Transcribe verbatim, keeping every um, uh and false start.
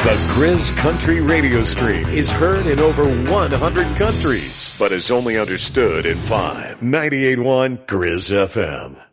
The Grizz Country radio stream is heard in over one hundred countries, but is only understood in five. ninety-eight point one Grizz F M.